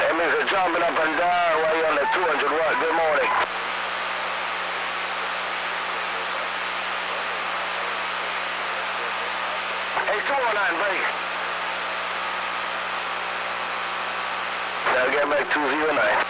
That means they're jumping up and down while you're on the 200 watt. Good morning. Hey, 209, break. Now get back 209.